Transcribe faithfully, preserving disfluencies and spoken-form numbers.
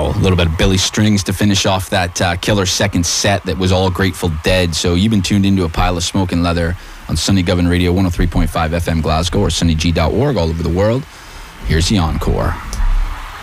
Wow, a little bit of Billy Strings to finish off that uh, killer second set that was all Grateful Dead. So you've been tuned into A Pile of Smoke and Leather on Sunny Govan Radio, one oh three point five F M Glasgow, or sunny g dot org all over the world. Here's the encore.